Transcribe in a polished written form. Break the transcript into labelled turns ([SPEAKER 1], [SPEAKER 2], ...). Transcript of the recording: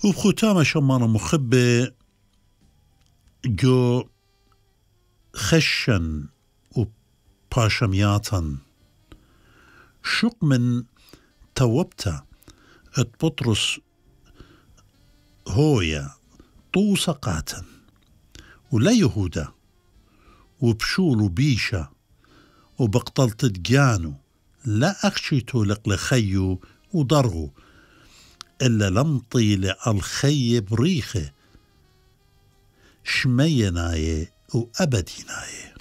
[SPEAKER 1] وبختامة شمانة مخبة جو خشن وباشمياتا شق من توبتا ات بطرس هويا طوسا قاتن ولا يهودا وبشول وبيشا وبقتلت دجانو لا أخشيتو لخيو وضرغو إلا لمطي لألخي بريخه شميناي وأبديناي.